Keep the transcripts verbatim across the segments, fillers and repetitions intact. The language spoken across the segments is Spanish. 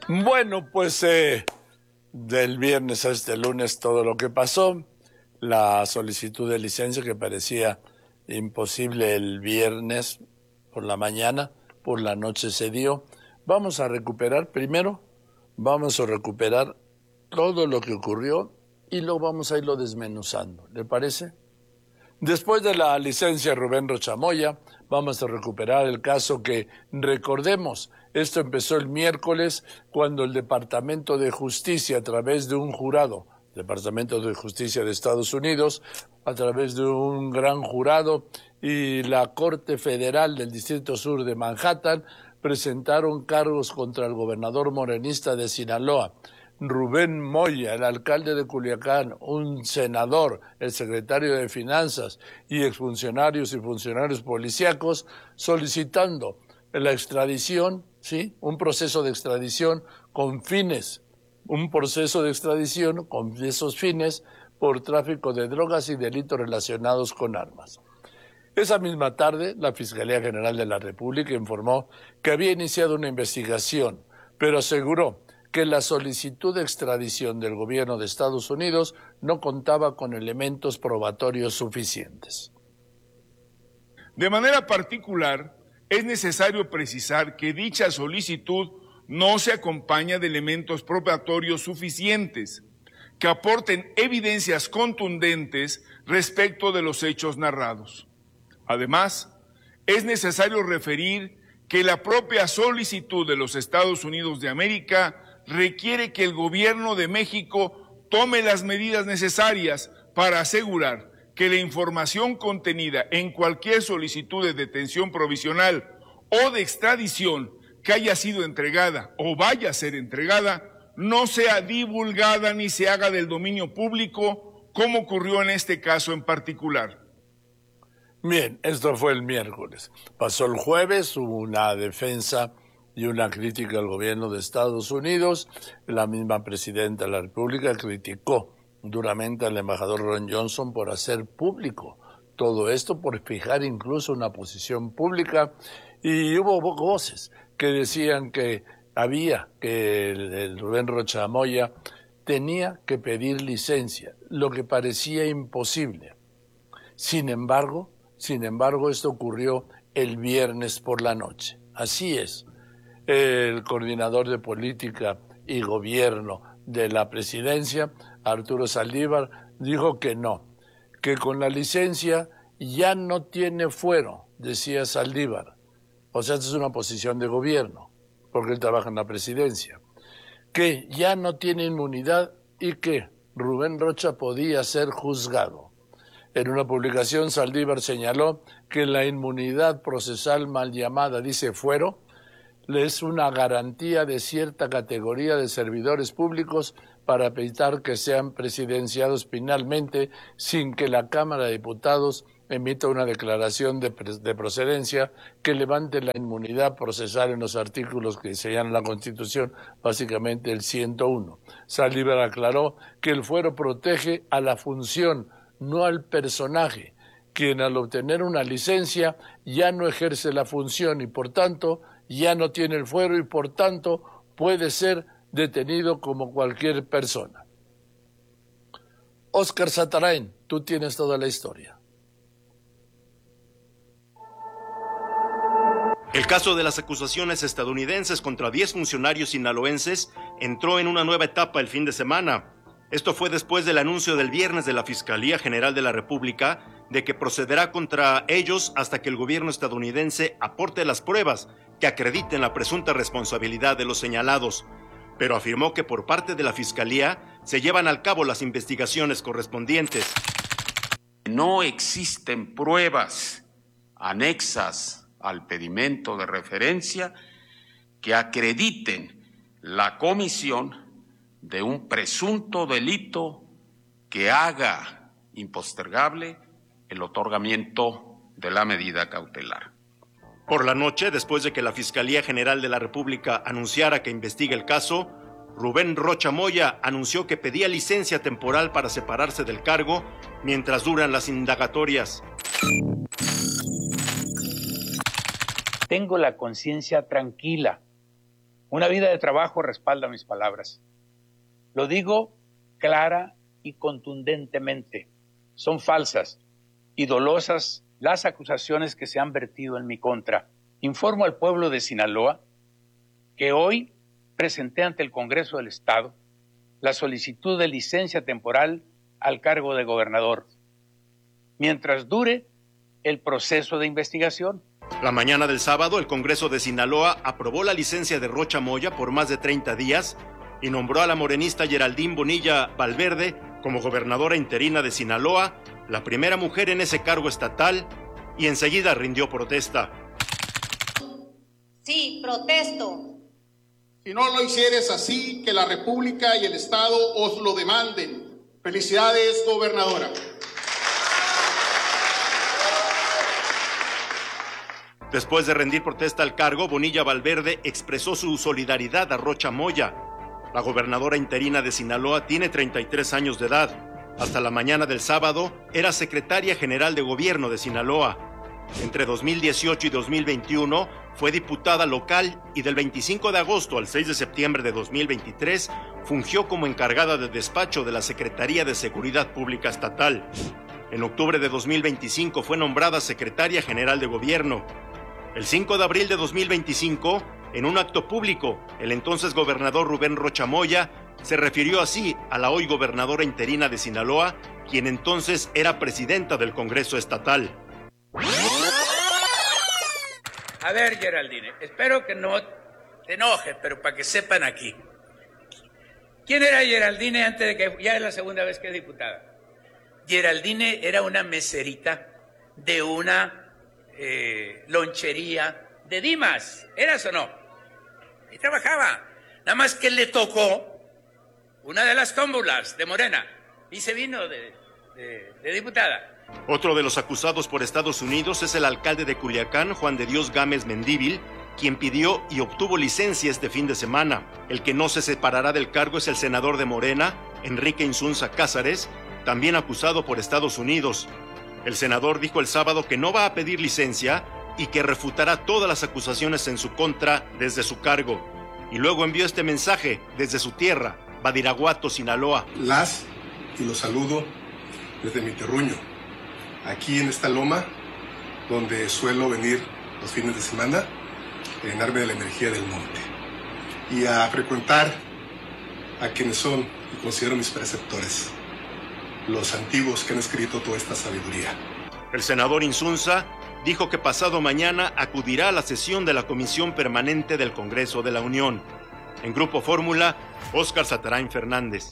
Bueno, pues eh, del viernes a este lunes todo lo que pasó, la solicitud de licencia que parecía imposible el viernes por la mañana, por la noche se dio. Vamos a recuperar, primero, vamos a recuperar todo lo que ocurrió y luego vamos a irlo desmenuzando, ¿le parece? Después de la licencia Rubén Rocha Moya, vamos a recuperar el caso que, recordemos, esto empezó el miércoles cuando el Departamento de Justicia, a través de un jurado, Departamento de Justicia de Estados Unidos, a través de un gran jurado, y la Corte Federal del Distrito Sur de Manhattan, presentaron cargos contra el gobernador morenista de Sinaloa, Rubén Moya, el alcalde de Culiacán, un senador, el secretario de Finanzas y exfuncionarios y funcionarios policíacos, solicitando la extradición, ¿sí? Un proceso de extradición con fines, un proceso de extradición con esos fines por tráfico de drogas y delitos relacionados con armas. Esa misma tarde, la Fiscalía General de la República informó que había iniciado una investigación, pero aseguró que la solicitud de extradición del gobierno de Estados Unidos no contaba con elementos probatorios suficientes. De manera particular, es necesario precisar que dicha solicitud no se acompaña de elementos probatorios suficientes que aporten evidencias contundentes respecto de los hechos narrados. Además, es necesario referir que la propia solicitud de los Estados Unidos de América requiere que el gobierno de México tome las medidas necesarias para asegurar que la información contenida en cualquier solicitud de detención provisional o de extradición que haya sido entregada o vaya a ser entregada no sea divulgada ni se haga del dominio público, como ocurrió en este caso en particular. Bien, esto fue el miércoles. Pasó el jueves, hubo una defensa y una crítica al gobierno de Estados Unidos. La misma presidenta de la República criticó duramente al embajador Ron Johnson por hacer público todo esto, por fijar incluso una posición pública, y hubo voces que decían que había, que el, el Rubén Rocha Moya tenía que pedir licencia, lo que parecía imposible. Sin embargo, sin embargo, esto ocurrió el viernes por la noche. Así es. El coordinador de política y gobierno de la presidencia, Arturo Saldívar, dijo que no, que con la licencia ya no tiene fuero, decía Saldívar. O sea, esta es una posición de gobierno, porque él trabaja en la presidencia, que ya no tiene inmunidad y que Rubén Rocha podía ser juzgado. En una publicación, Saldívar señaló que la inmunidad procesal mal llamada, dice fuero, es una garantía de cierta categoría de servidores públicos para evitar que sean presidenciados penalmente sin que la Cámara de Diputados emita una declaración de, de procedencia que levante la inmunidad procesal en los artículos que señalan la Constitución, básicamente el ciento uno. Saldívar aclaró que el fuero protege a la función, no al personaje, quien al obtener una licencia ya no ejerce la función y por tanto ya no tiene el fuero y por tanto puede ser detenido como cualquier persona. Óscar Satarain, tú tienes toda la historia. El caso de las acusaciones estadounidenses contra diez funcionarios sinaloenses entró en una nueva etapa el fin de semana. Esto fue después del anuncio del viernes de la Fiscalía General de la República de que procederá contra ellos hasta que el gobierno estadounidense aporte las pruebas que acrediten la presunta responsabilidad de los señalados, pero afirmó que por parte de la Fiscalía se llevan al cabo las investigaciones correspondientes. No existen pruebas anexas al pedimento de referencia que acrediten la comisión de un presunto delito que haga impostergable el otorgamiento de la medida cautelar. Por la noche, después de que la Fiscalía General de la República anunciara que investiga el caso, Rubén Rocha Moya anunció que pedía licencia temporal para separarse del cargo mientras duran las indagatorias. Tengo la conciencia tranquila Una vida de trabajo respalda mis palabras. Lo digo clara y contundentemente. Son falsas y dolosas las acusaciones que se han vertido en mi contra. Informo al pueblo de Sinaloa que hoy presenté ante el Congreso del Estado la solicitud de licencia temporal al cargo de gobernador, mientras dure el proceso de investigación. La mañana del sábado, el Congreso de Sinaloa aprobó la licencia de Rocha Moya por más de treinta días y nombró a la morenista Geraldine Bonilla Valverde como gobernadora interina de Sinaloa, la primera mujer en ese cargo estatal, y enseguida rindió protesta. Sí, protesto. Si no lo hicieres así, que la República y el Estado os lo demanden. Felicidades, gobernadora. Después de rendir protesta al cargo, Bonilla Valverde expresó su solidaridad a Rocha Moya. La gobernadora interina de Sinaloa tiene treinta y tres años de edad. Hasta la mañana del sábado era secretaria general de gobierno de Sinaloa. Entre dos mil dieciocho y dos mil veintiuno fue diputada local y del veinticinco de agosto al seis de septiembre de dos mil veintitrés fungió como encargada de despacho de la Secretaría de Seguridad Pública Estatal. En octubre de dos mil veinticinco fue nombrada secretaria general de gobierno. El cinco de abril de dos mil veinticinco, en un acto público, el entonces gobernador Rubén Rocha Moya se refirió así a la hoy gobernadora interina de Sinaloa, quien entonces era presidenta del Congreso Estatal. A ver, Geraldine, espero que no te enojes, pero para que sepan aquí. ¿Quién era Geraldine antes de que ya es la segunda vez que es diputada? Geraldine era una meserita de una eh, lonchería de Dimas, ¿eras o no? Ahí trabajaba, nada más que le tocó una de las cómbulas de Morena y se vino de, de, de diputada. Otro de los acusados por Estados Unidos es el alcalde de Culiacán, Juan de Dios Gámez Mendívil, quien pidió y obtuvo licencia este fin de semana. El que no se separará del cargo es el senador de Morena, Enrique Insunza Cázares, también acusado por Estados Unidos. El senador dijo el sábado que no va a pedir licencia y que refutará todas las acusaciones en su contra desde su cargo. Y luego envió este mensaje desde su tierra, Badiraguato, Sinaloa. Las y los saludo desde mi terruño, aquí en esta loma, donde suelo venir los fines de semana, a llenarme de la energía del monte y a frecuentar a quienes son y considero mis preceptores, los antiguos que han escrito toda esta sabiduría. El senador Insunza dijo que pasado mañana acudirá a la sesión de la Comisión Permanente del Congreso de la Unión. En Grupo Fórmula, Óscar Satarain Fernández.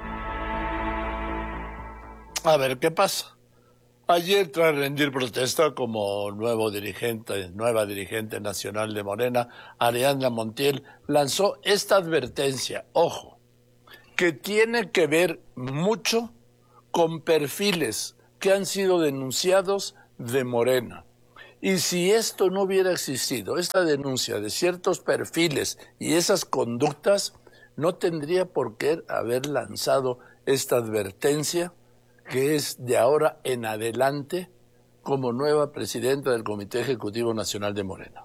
A ver qué pasa. Ayer, tras rendir protesta como nuevo dirigente, nueva dirigente nacional de Morena, Ariadna Montiel lanzó esta advertencia, ojo, que tiene que ver mucho con perfiles que han sido denunciados de Morena. Y si esto no hubiera existido, esta denuncia de ciertos perfiles y esas conductas, no tendría por qué haber lanzado esta advertencia, que es de ahora en adelante como nueva presidenta del Comité Ejecutivo Nacional de Morena.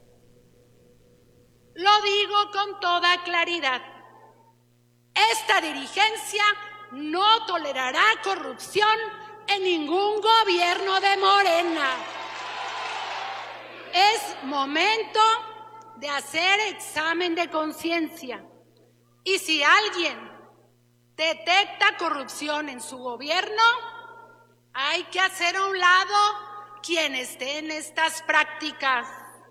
Lo digo con toda claridad. Esta dirigencia no tolerará corrupción en ningún gobierno de Morena. Es momento de hacer examen de conciencia. Y si alguien detecta corrupción en su gobierno, hay que hacer a un lado quien esté en estas prácticas.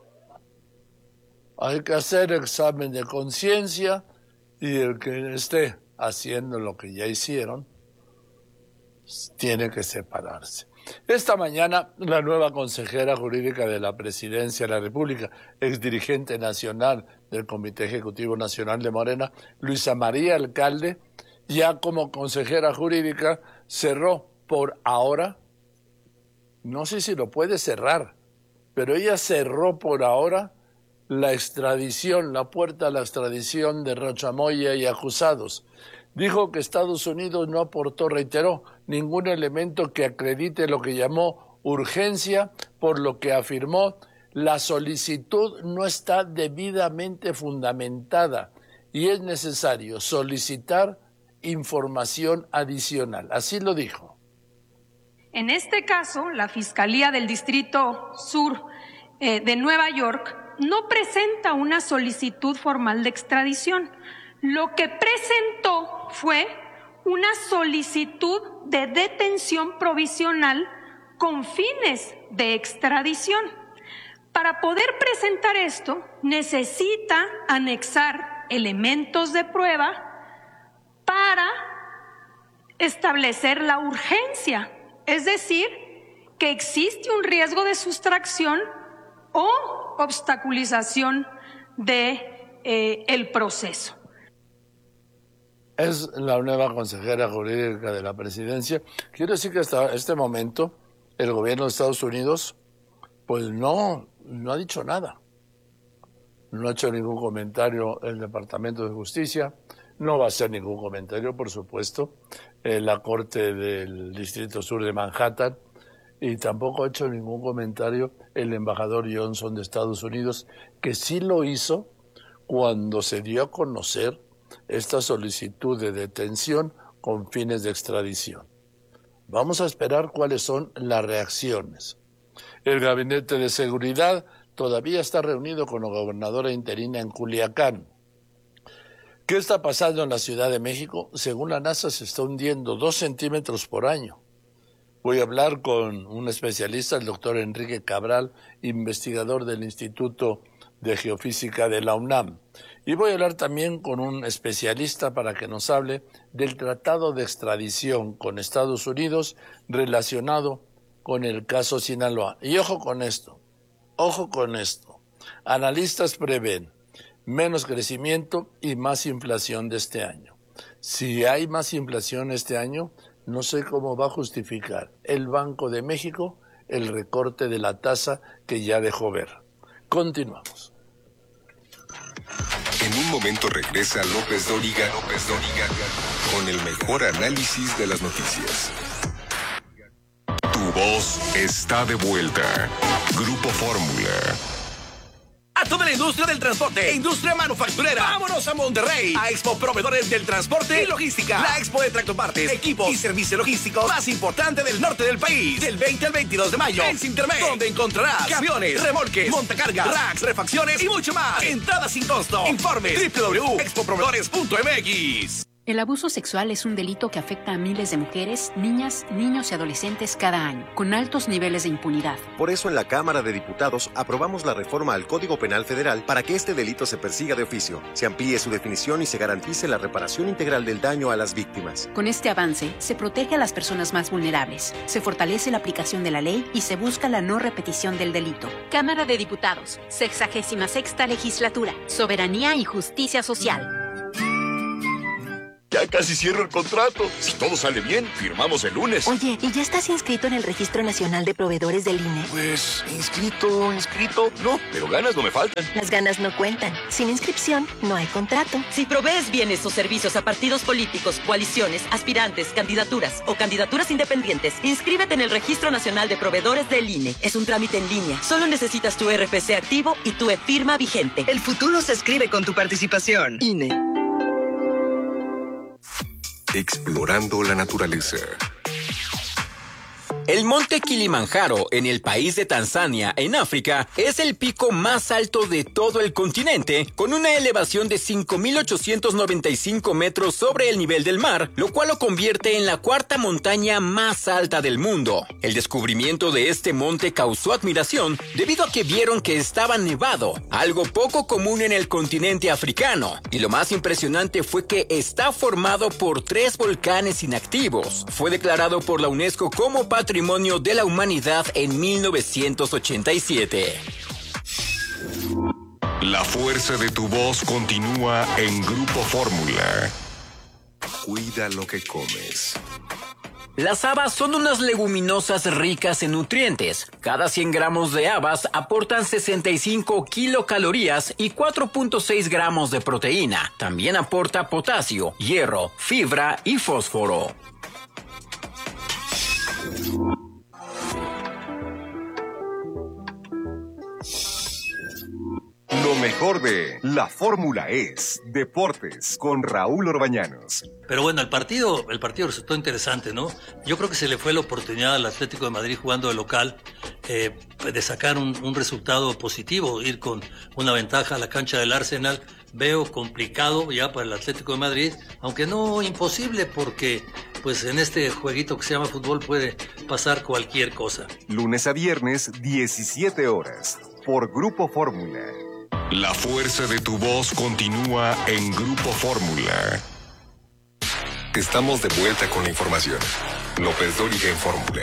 Hay que hacer examen de conciencia y el que esté haciendo lo que ya hicieron tiene que separarse. Esta mañana, la nueva consejera jurídica de la Presidencia de la República, exdirigente nacional del Comité Ejecutivo Nacional de Morena, Luisa María Alcalde, ya como consejera jurídica, cerró por ahora, no sé si lo puede cerrar, pero ella cerró por ahora la extradición, la puerta a la extradición de Rocha Moya y acusados. Dijo que Estados Unidos no aportó, reiteró, ningún elemento que acredite lo que llamó urgencia, por lo que afirmó la solicitud no está debidamente fundamentada y es necesario solicitar información adicional. Así lo dijo. En este caso, la Fiscalía del Distrito Sur eh, de Nueva York no presenta una solicitud formal de extradición. Lo que presentó fue una solicitud de detención provisional con fines de extradición. Para poder presentar esto, necesita anexar elementos de prueba para establecer la urgencia, es decir, que existe un riesgo de sustracción o obstaculización de eh, el proceso. Es la nueva consejera jurídica de la presidencia. Quiero decir que hasta este momento el gobierno de Estados Unidos pues no, no ha dicho nada. No ha hecho ningún comentario el Departamento de Justicia, no va a hacer ningún comentario, por supuesto, en la Corte del Distrito Sur de Manhattan, y tampoco ha hecho ningún comentario el embajador Johnson de Estados Unidos, que sí lo hizo cuando se dio a conocer esta solicitud de detención con fines de extradición. Vamos a esperar cuáles son las reacciones. El Gabinete de Seguridad todavía está reunido con la gobernadora interina en Culiacán. ¿Qué está pasando en la Ciudad de México? Según la NASA se está hundiendo dos centímetros por año. Voy a hablar con un especialista, el doctor Enrique Cabral, investigador del Instituto de Geofísica de la UNAM. Y voy a hablar también con un especialista para que nos hable del tratado de extradición con Estados Unidos relacionado con el caso Sinaloa. Y ojo con esto, ojo con esto. Analistas prevén menos crecimiento y más inflación de este año. Si hay más inflación este año, no sé cómo va a justificar el Banco de México el recorte de la tasa que ya dejó ver. Continuamos. En un momento regresa López Dóriga, López Dóriga, con el mejor análisis de las noticias. Tu voz está de vuelta. Grupo Fórmula. A toda la industria del transporte e industria manufacturera. ¡Vámonos a Monterrey! A Expo Proveedores del Transporte y Logística. La expo de tractopartes, equipos y servicio logístico más importante del norte del país. Del veinte al veintidós de mayo en Sintermex, donde encontrarás camiones, remolques, montacargas, racks, refacciones y mucho más. Entrada sin costo. Informes doble u doble u doble u punto expo proveedores punto m x. El abuso sexual es un delito que afecta a miles de mujeres, niñas, niños y adolescentes cada año, con altos niveles de impunidad. Por eso en la Cámara de Diputados aprobamos la reforma al Código Penal Federal para que este delito se persiga de oficio, se amplíe su definición y se garantice la reparación integral del daño a las víctimas. Con este avance, se protege a las personas más vulnerables, se fortalece la aplicación de la ley y se busca la no repetición del delito. Cámara de Diputados, sexagésima sexta legislatura, soberanía y justicia social. Ya casi cierro el contrato. Si todo sale bien, firmamos el lunes. Oye, ¿y ya estás inscrito en el Registro Nacional de Proveedores del I N E? Pues, inscrito, inscrito, no, pero ganas no me faltan. Las ganas no cuentan. Sin inscripción, no hay contrato. Si provees bienes o servicios a partidos políticos, coaliciones, aspirantes, candidaturas o candidaturas independientes, inscríbete en el Registro Nacional de Proveedores del I N E. Es un trámite en línea. Solo necesitas tu R F C activo y tu e-firma vigente. El futuro se escribe con tu participación. I N E. Explorando la naturaleza. El monte Kilimanjaro, en el país de Tanzania, en África, es el pico más alto de todo el continente, con una elevación de cinco mil ochocientos noventa y cinco metros sobre el nivel del mar, lo cual lo convierte en la cuarta montaña más alta del mundo. El descubrimiento de este monte causó admiración debido a que vieron que estaba nevado, algo poco común en el continente africano, y lo más impresionante fue que está formado por tres volcanes inactivos. Fue declarado por la UNESCO como Patrimonio Patrimonio de la Humanidad en mil novecientos ochenta y siete. La fuerza de tu voz continúa en Grupo Fórmula. Cuida lo que comes. Las habas son unas leguminosas ricas en nutrientes. Cada cien gramos de habas aportan sesenta y cinco kilocalorías y cuatro punto seis gramos de proteína. También aporta potasio, hierro, fibra y fósforo. mejor de La Fórmula es Deportes con Raúl Orbañanos. Pero bueno, el partido, el partido resultó interesante, ¿no? Yo creo que se le fue la oportunidad al Atlético de Madrid jugando de local eh, de sacar un, un resultado positivo, ir con una ventaja a la cancha del Arsenal. Veo complicado ya para el Atlético de Madrid, aunque no imposible, porque pues en este jueguito que se llama fútbol puede pasar cualquier cosa. Lunes a viernes, diecisiete horas, por Grupo Fórmula. La fuerza de tu voz continúa en Grupo Fórmula. Estamos de vuelta con la información. López Dóriga en Fórmula.